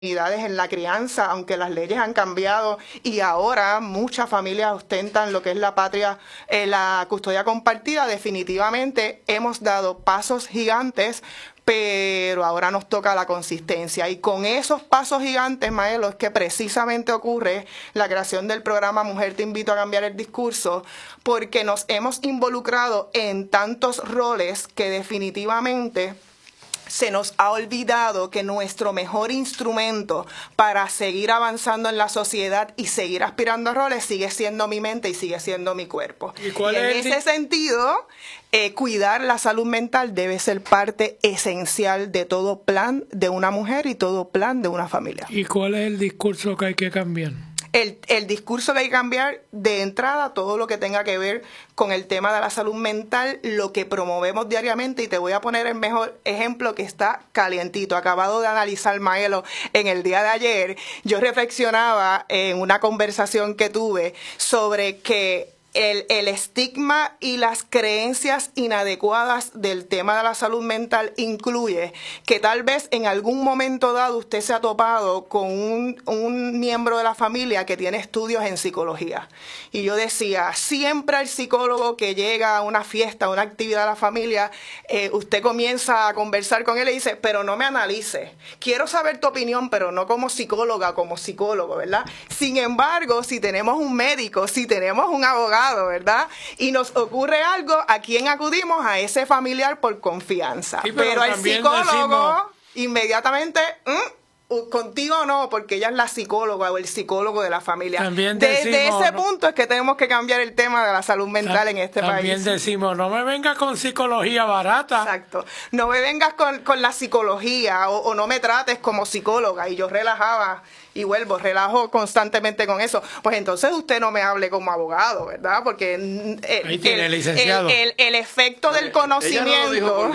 en la crianza, aunque las leyes han cambiado y ahora muchas familias ostentan lo que es la patria, la custodia compartida. Definitivamente hemos dado pasos gigantes, pero ahora nos toca la consistencia. Y con esos pasos gigantes, Maelo, es que precisamente ocurre la creación del programa Mujer Te Invito a Cambiar el Discurso, porque nos hemos involucrado en tantos roles que definitivamente se nos ha olvidado que nuestro mejor instrumento para seguir avanzando en la sociedad y seguir aspirando a roles sigue siendo mi mente y sigue siendo mi cuerpo. Y en ese sentido, cuidar la salud mental debe ser parte esencial de todo plan de una mujer y todo plan de una familia. ¿Y cuál es el discurso que hay que cambiar? El discurso que hay que cambiar de entrada, todo lo que tenga que ver con el tema de la salud mental, lo que promovemos diariamente, y te voy a poner el mejor ejemplo que está calientito. Acabado de analizar, Maelo, en el día de ayer, yo reflexionaba en una conversación que tuve sobre que el estigma y las creencias inadecuadas del tema de la salud mental incluye que tal vez en algún momento dado usted se ha topado con un miembro de la familia que tiene estudios en psicología. Y yo decía, siempre el psicólogo que llega a una fiesta, a una actividad de la familia, usted comienza a conversar con él y dice, pero no me analice. Quiero saber tu opinión, pero no como psicóloga, como psicólogo, ¿verdad? Sin embargo, si tenemos un médico, si tenemos un abogado, ¿verdad? Y nos ocurre algo, ¿a quién acudimos? A ese familiar por confianza. Sí, pero el psicólogo inmediatamente, contigo no, porque ella es la psicóloga o el psicólogo de la familia. Desde ese punto es que tenemos que cambiar el tema de la salud mental en este país. También decimos, no me vengas con psicología barata. Exacto. No me vengas con la psicología o no me trates como psicóloga. Y yo relajaba y relajo constantemente con eso. Pues entonces usted no me hable como abogado, ¿verdad? Porque ahí tiene el licenciado. El efecto del conocimiento,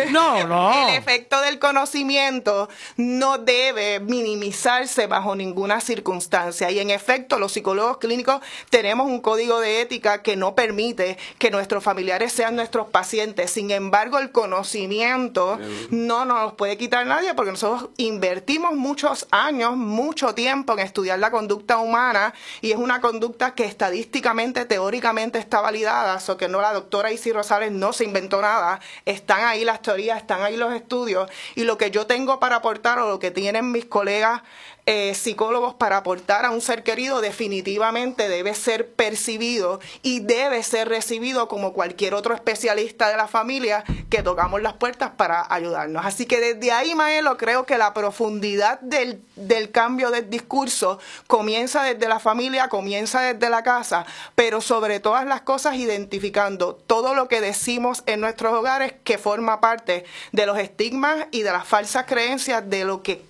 el efecto del conocimiento no debe minimizarse bajo ninguna circunstancia. Y en efecto, los psicólogos clínicos tenemos un código de ética que no permite que nuestros familiares sean nuestros pacientes. Sin embargo, el conocimiento no nos los puede quitar nadie, porque nosotros invertimos muchos años, mucho tiempo en estudiar la conducta humana, y es una conducta que estadísticamente, teóricamente está validada. So que no, la doctora Isis Rosales no se inventó nada, están ahí las teorías, están ahí los estudios, y lo que yo tengo para aportar, o lo que tienen mis colegas psicólogos para aportar a un ser querido, definitivamente debe ser percibido y debe ser recibido como cualquier otro especialista de la familia que tocamos las puertas para ayudarnos. Así que desde ahí, Maelo, creo que la profundidad del cambio del discurso comienza desde la familia, comienza desde la casa, pero sobre todas las cosas identificando todo lo que decimos en nuestros hogares que forma parte de los estigmas y de las falsas creencias de lo que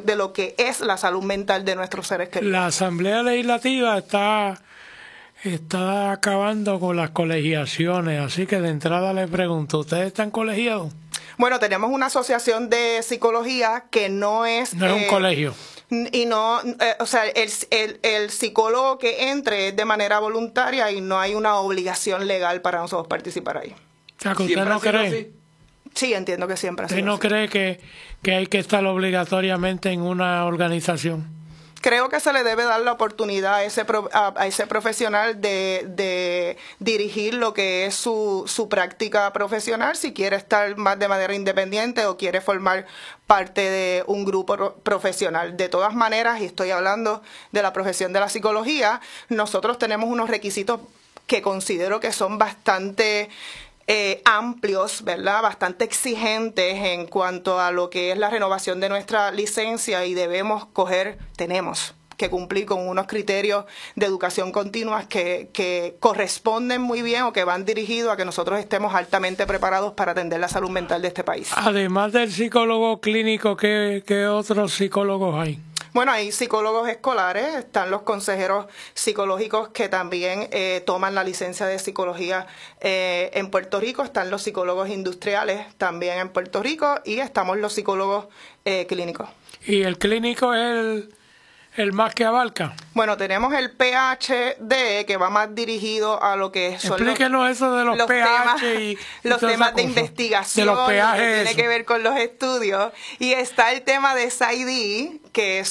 es la salud mental de nuestros seres queridos. La Asamblea Legislativa está acabando con las colegiaciones, así que de entrada le pregunto, ¿ustedes están colegiados? Bueno, tenemos una asociación de psicología que no es un colegio. Y no, o sea, el psicólogo que entre es de manera voluntaria y no hay una obligación legal para nosotros participar ahí. O sea, que usted no cree. Sí, entiendo que siempre ha sido ¿Usted no así. cree que hay que estar obligatoriamente en una organización? Creo que se le debe dar la oportunidad a ese profesional de dirigir lo que es su práctica profesional, si quiere estar más de manera independiente o quiere formar parte de un grupo profesional. De todas maneras, y estoy hablando de la profesión de la psicología, nosotros tenemos unos requisitos que considero que son bastante amplios, ¿verdad? Bastante exigentes en cuanto a lo que es la renovación de nuestra licencia, y tenemos que cumplir con unos criterios de educación continua que corresponden muy bien, o que van dirigidos a que nosotros estemos altamente preparados para atender la salud mental de este país. Además del psicólogo clínico, ¿qué otros psicólogos hay? Bueno, hay psicólogos escolares, están los consejeros psicológicos que también toman la licencia de psicología en Puerto Rico, están los psicólogos industriales también en Puerto Rico, y estamos los psicólogos clínicos. ¿Y el clínico es el más que abarca? Bueno, tenemos el PhD, que va más dirigido a lo que son explíquenos eso de los PH los temas de investigación, de los peajes, que tiene que ver con los estudios. Y está el tema de PsyD, que